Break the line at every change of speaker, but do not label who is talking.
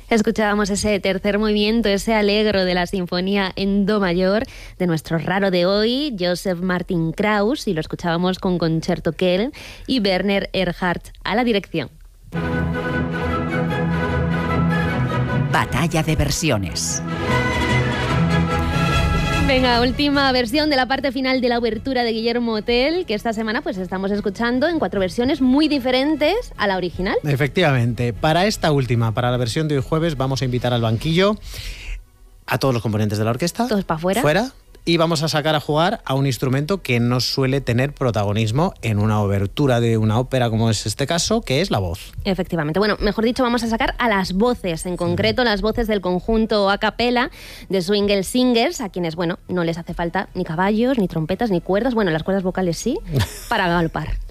Escuchábamos ese tercer movimiento, ese allegro de la sinfonía en do mayor de nuestro raro de hoy, Joseph Martin Krauss, y lo escuchábamos con Concerto Kell y Werner Erhardt a la dirección.
Batalla de versiones.
Venga, última versión de la parte final de la obertura de Guillermo Tell, que esta semana pues estamos escuchando en 4 versiones muy diferentes a la original.
Efectivamente, para esta última, para la versión de hoy jueves, vamos a invitar al banquillo a todos los componentes de la orquesta.
Todos para afuera.
Fuera. Y vamos a sacar a jugar a un instrumento que no suele tener protagonismo en una obertura de una ópera, como es este caso, que es la voz.
Efectivamente. Bueno, mejor dicho, vamos a sacar a las voces, en concreto las voces del conjunto a capela de Swingle Singers, a quienes, bueno, no les hace falta ni caballos, ni trompetas, ni cuerdas, bueno, las cuerdas vocales sí, para galopar.